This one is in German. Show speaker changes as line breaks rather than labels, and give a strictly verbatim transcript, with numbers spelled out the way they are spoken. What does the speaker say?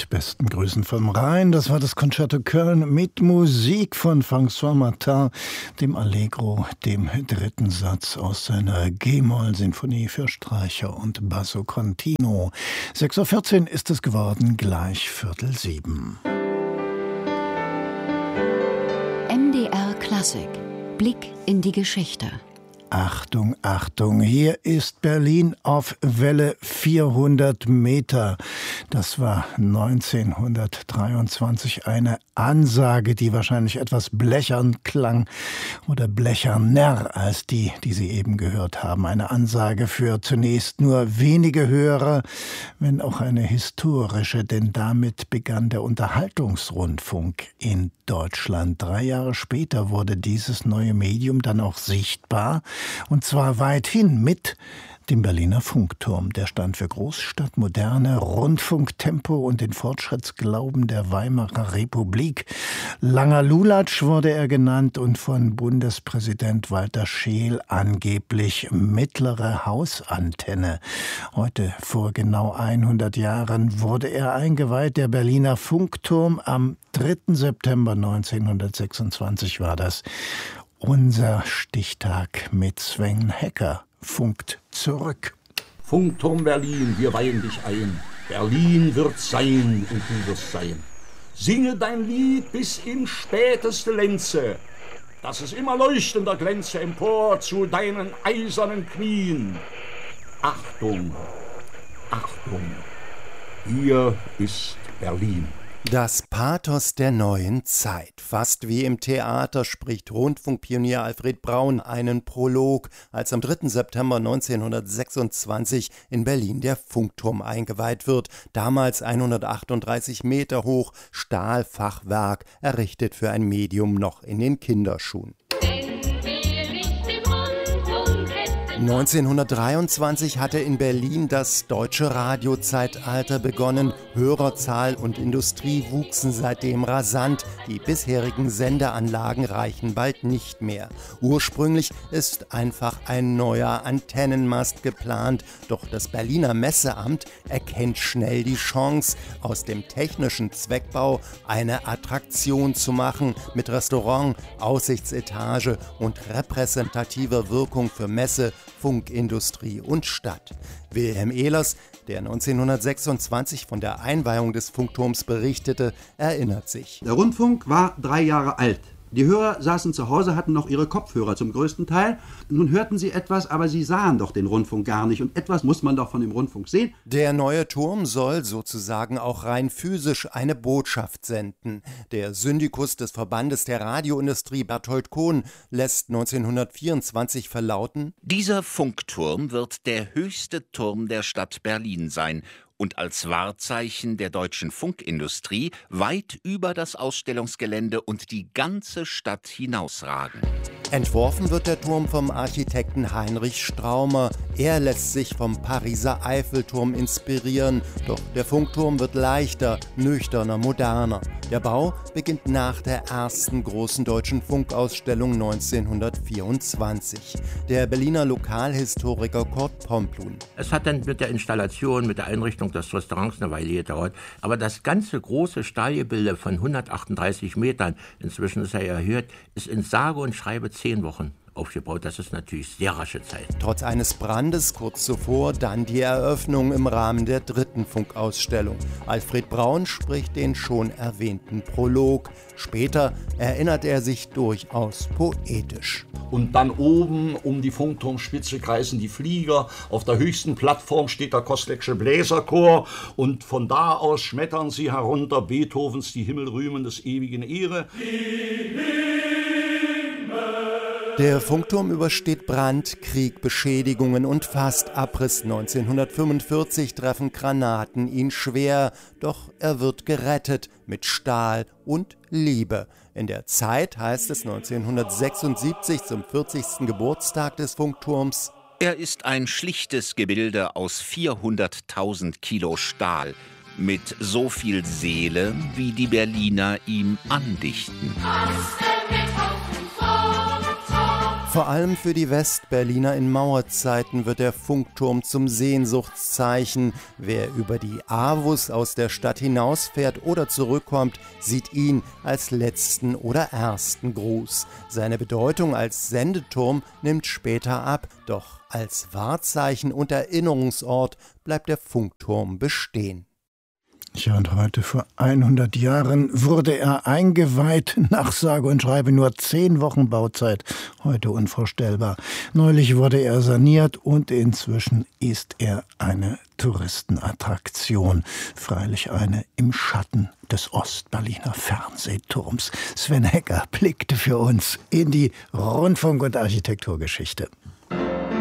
mit besten Grüßen vom Rhein. Das war das Concerto Köln mit Musik von François Martin, dem Allegro, dem dritten Satz aus seiner G-Moll-Sinfonie für Streicher und Basso Continuo. sechs Uhr vierzehn ist es geworden, gleich Viertel sieben.
M D R Klassik. Blick in die Geschichte.
Achtung, Achtung, hier ist Berlin auf Welle vierhundert Meter. Das war neunzehnhundertdreiundzwanzig eine Ansage, die wahrscheinlich etwas blechern klang oder blecherner als die, die Sie eben gehört haben. Eine Ansage für zunächst nur wenige Hörer, wenn auch eine historische, denn damit begann der Unterhaltungsrundfunk in Deutschland. Drei Jahre später wurde dieses neue Medium dann auch sichtbar. Und zwar weithin mit dem Berliner Funkturm. Der stand für Großstadt, Moderne, Rundfunktempo und den Fortschrittsglauben der Weimarer Republik. Langer Lulatsch wurde er genannt und von Bundespräsident Walter Scheel angeblich mittlere Hausantenne. Heute, vor genau hundert Jahren, wurde er eingeweiht. Der Berliner Funkturm am dritten September neunzehnhundertsechsundzwanzig war das. Unser Stichtag mit Sven Hecker funkt zurück.
Funkturm Berlin, wir weihen dich ein. Berlin wird sein und du wirst sein. Singe dein Lied bis in späteste Lenze, dass es immer leuchtender glänze empor zu deinen eisernen Knien. Achtung, Achtung, hier ist Berlin.
Das Pathos der neuen Zeit. Fast wie im Theater spricht Rundfunkpionier Alfred Braun einen Prolog, als am dritten September neunzehnhundertsechsundzwanzig in Berlin der Funkturm eingeweiht wird. Damals hundertachtunddreißig Meter hoch, Stahlfachwerk, errichtet für ein Medium noch in den Kinderschuhen. neunzehnhundertdreiundzwanzig hatte in Berlin das deutsche Radiozeitalter begonnen. Hörerzahl und Industrie wuchsen seitdem rasant. Die bisherigen Sendeanlagen reichen bald nicht mehr. Ursprünglich ist einfach ein neuer Antennenmast geplant. Doch das Berliner Messeamt erkennt schnell die Chance, aus dem technischen Zweckbau eine Attraktion zu machen, mit Restaurant, Aussichtsetage und repräsentativer Wirkung für Messe, Funkindustrie und Stadt. Wilhelm Ehlers, der neunzehnhundertsechsundzwanzig von der Einweihung des Funkturms berichtete, erinnert sich.
Der Rundfunk war drei Jahre alt. Die Hörer saßen zu Hause, hatten noch ihre Kopfhörer zum größten Teil. Nun hörten sie etwas, aber sie sahen doch den Rundfunk gar nicht. Und etwas muss man doch von dem Rundfunk sehen.
Der neue Turm soll sozusagen auch rein physisch eine Botschaft senden. Der Syndikus des Verbandes der Radioindustrie, Berthold Kohn, lässt neunzehnhundertvierundzwanzig verlauten:
Dieser Funkturm wird der höchste Turm der Stadt Berlin sein und als Wahrzeichen der deutschen Funkindustrie weit über das Ausstellungsgelände und die ganze Stadt hinausragen.
Entworfen wird der Turm vom Architekten Heinrich Straumer. Er lässt sich vom Pariser Eiffelturm inspirieren. Doch der Funkturm wird leichter, nüchterner, moderner. Der Bau beginnt nach der ersten großen deutschen Funkausstellung neunzehnhundertvierundzwanzig. Der Berliner Lokalhistoriker Kurt Pomplun.
Es hat dann mit der Installation, mit der Einrichtung des Restaurants eine Weile gedauert. Aber das ganze große Stahlgebilde von hundertachtunddreißig Metern, inzwischen ist er erhöht, ist in sage und schreibe zehn Wochen aufgebaut. Das ist natürlich sehr rasche Zeit.
Trotz eines Brandes kurz zuvor dann die Eröffnung im Rahmen der dritten Funkausstellung. Alfred Braun spricht den schon erwähnten Prolog. Später erinnert er sich durchaus poetisch.
Und dann oben um die Funkturmspitze kreisen die Flieger. Auf der höchsten Plattform steht der Kostleck'sche Bläserchor. Und von da aus schmettern sie herunter Beethovens Die Himmel rühmen des ewigen Ehre.
Der Funkturm übersteht Brand, Krieg, Beschädigungen und fast Abriss. neunzehnhundertfünfundvierzig treffen Granaten ihn schwer, doch er wird gerettet mit Stahl und Liebe. In der Zeit heißt es neunzehnhundertsechsundsiebzig zum vierzigsten Geburtstag des Funkturms:
Er ist ein schlichtes Gebilde aus vierhunderttausend Kilo Stahl, mit so viel Seele, wie die Berliner ihm andichten.
Vor allem für die Westberliner in Mauerzeiten wird der Funkturm zum Sehnsuchtszeichen. Wer über die Avus aus der Stadt hinausfährt oder zurückkommt, sieht ihn als letzten oder ersten Gruß. Seine Bedeutung als Sendeturm nimmt später ab, doch als Wahrzeichen und Erinnerungsort bleibt der Funkturm bestehen.
Ja, und heute vor hundert Jahren wurde er eingeweiht, nach sage und schreibe nur zehn Wochen Bauzeit, heute unvorstellbar. Neulich wurde er saniert und inzwischen ist er eine Touristenattraktion, freilich eine im Schatten des Ostberliner Fernsehturms. Sven Hecker blickte für uns in die Rundfunk- und Architekturgeschichte.